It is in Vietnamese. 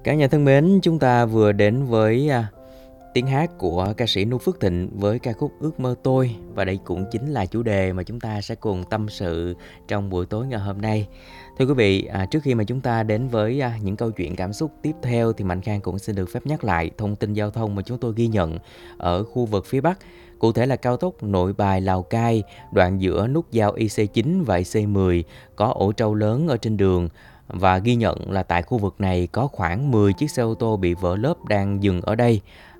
Cả nhà thân mến, chúng ta vừa đến với tiếng hát của ca sĩ Nu Phước Thịnh với ca khúc Ước mơ tôi, và đây cũng chính là chủ đề mà chúng ta sẽ cùng tâm sự trong buổi tối ngày hôm nay. Thưa quý vị, trước khi mà chúng ta đến với những câu chuyện cảm xúc tiếp theo thì Mạnh Khang cũng xin được phép nhắc lại thông tin giao thông mà chúng tôi ghi nhận ở khu vực phía Bắc. Cụ thể là cao tốc Nội Bài Lào Cai, đoạn giữa nút giao IC9 và IC10 có ổ trâu lớn ở trên đường, và ghi nhận là tại khu vực này có khoảng 10 chiếc xe ô tô bị vỡ lốp đang dừng ở đây.